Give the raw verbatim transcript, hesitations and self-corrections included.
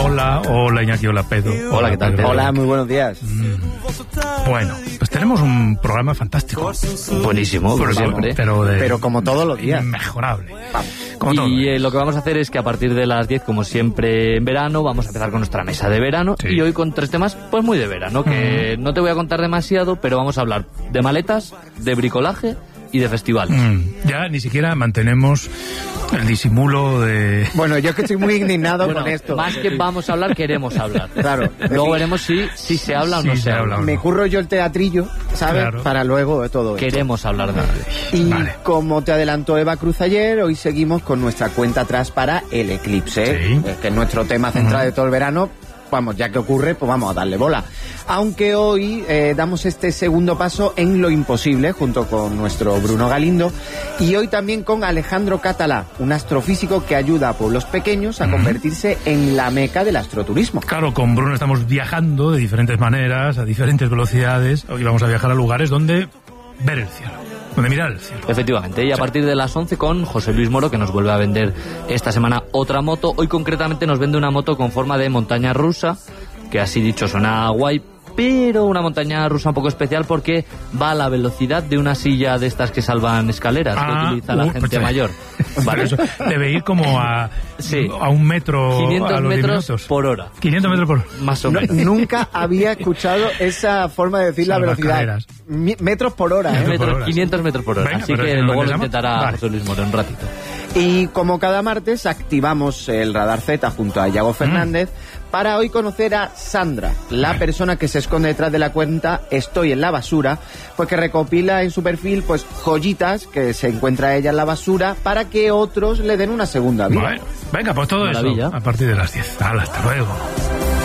Hola, hola Iñaki, hola Pedro. Hola, hola ¿qué tal? Pedro? Hola, muy buenos días. Mm. Bueno, pues tenemos un programa fantástico. Buenísimo, pero, siempre. Pero, de, pero como todos los días. Inmejorable. Como y todo. Eh, lo que vamos a hacer es que a partir de las diez, como siempre en verano, vamos a empezar con nuestra mesa de verano. Sí. Y hoy con tres temas, pues muy de verano, que mm. no te voy a contar demasiado, pero vamos a hablar de maletas, de bricolaje y de festivales. Mm, ya ni siquiera mantenemos el disimulo de... Bueno, yo que estoy muy indignado bueno, con esto. Más que vamos a hablar, queremos hablar. Claro. Luego veremos si, si se habla o sí, no se, se habla. habla. Me curro yo el teatrillo, ¿sabes? Claro. Para luego de todo esto. Queremos hablar de esto. Y vale. como te adelantó Eva Cruz ayer, hoy seguimos con nuestra cuenta atrás para el eclipse. Sí. Es que es nuestro tema central uh-huh. de todo el verano. Vamos, ya que ocurre, pues vamos a darle bola. Aunque hoy eh, damos este segundo paso en lo imposible, junto con nuestro Bruno Galindo, y hoy también con Alejandro Catalá, un astrofísico que ayuda a pueblos pequeños a convertirse en la meca del astroturismo. Claro, con Bruno estamos viajando de diferentes maneras, a diferentes velocidades. Hoy vamos a viajar a lugares donde ver el cielo. Donde mirar el cielo. Efectivamente, y a partir de las once con José Luis Moro, que nos vuelve a vender esta semana otra moto. Hoy concretamente nos vende una moto con forma de montaña rusa, que así dicho suena guay, pero una montaña rusa un poco especial porque va a la velocidad de una silla de estas que salvan escaleras, ah, que utiliza la uh, gente pues, mayor. ¿Vale? Eso debe ir como a, sí. a un metro quinientos a los metros por hora. quinientos metros por hora. Más o menos. No, nunca había escuchado esa forma de decir Salva la velocidad. Carreras. Mi, metros por hora, ¿eh? Metros, por hora. quinientos metros por hora. Venga, así que si luego lo lo intentará vale. José Luis Moro un ratito. Y como cada martes activamos el Radar Z junto a Yago Fernández mm. para hoy conocer a Sandra, la vale. persona que se esconde detrás de la cuenta Estoy en la basura, pues que recopila en su perfil pues joyitas que se encuentra ella en la basura para que otros le den una segunda vida. Bueno, venga, pues todo Maravilla. eso a partir de las diez. Hasta luego.